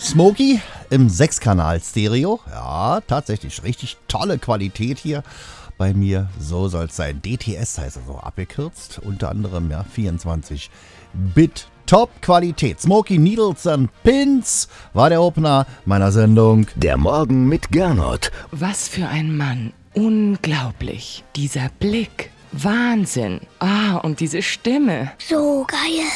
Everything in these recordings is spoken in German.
Smokey im 6-Kanal-Stereo. Ja, tatsächlich richtig tolle Qualität hier bei mir. So soll es sein. DTS heißt also abgekürzt. Unter anderem ja 24-Bit Top-Qualität. Smokey Needles and Pins war der Opener meiner Sendung. Der Morgen mit Gernot. Was für ein Mann. Unglaublich. Dieser Blick. Wahnsinn. Und diese Stimme. So geil.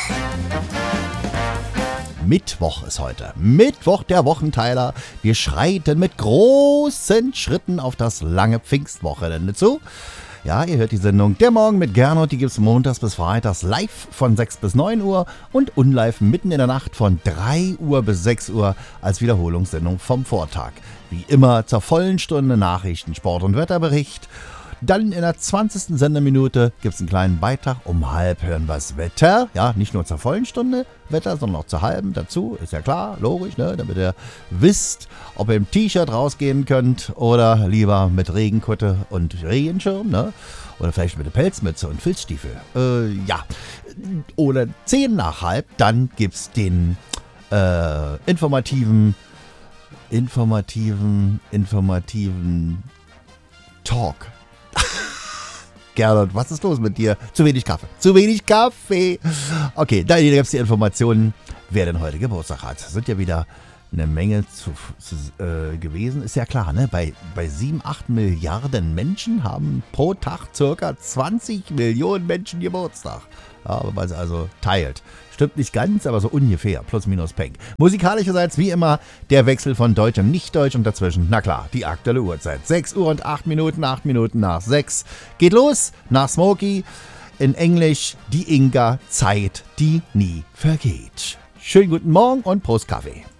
Mittwoch ist heute. Mittwoch, der Wochenteiler. Wir schreiten mit großen Schritten auf das lange Pfingstwochenende zu. Ja, ihr hört die Sendung Der Morgen mit Gernot. Die gibt es montags bis freitags live von 6 bis 9 Uhr und unlive mitten in der Nacht von 3 Uhr bis 6 Uhr als Wiederholungssendung vom Vortag. Wie immer zur vollen Stunde Nachrichten, Sport und Wetterbericht. Dann in der 20. Sendeminute gibt es einen kleinen Beitrag. Um 12 hören wir das Wetter. Ja, nicht nur zur vollen Stunde Wetter, sondern auch zur halben dazu. Ist ja klar, logisch, ne? Damit ihr wisst, ob ihr im T-Shirt rausgehen könnt oder lieber mit Regenkutte und Regenschirm, ne? Oder vielleicht mit einer Pelzmütze und Filzstiefel. Ja. Oder 10 nach halb, dann gibt es den informativen Talk. Gernot, was ist los mit dir? Zu wenig Kaffee. Zu wenig Kaffee. Okay, da gibt es die Informationen, wer denn heute Geburtstag hat. Sind ja wieder eine Menge gewesen. Ist ja klar, ne? Bei 7, 8 Milliarden Menschen haben pro Tag circa 20 Millionen Menschen Geburtstag. Ja, wenn man es also teilt. Stimmt nicht ganz, aber so ungefähr. Plus, minus, Peng. Musikalischerseits wie immer der Wechsel von Deutsch und Nicht-Deutsch und dazwischen, na klar, die aktuelle Uhrzeit. 6 Uhr und 8 Minuten, 8 Minuten nach 6. Geht los nach Smokey. In Englisch die Inga, Zeit, die nie vergeht. Schönen guten Morgen und Prost Kaffee.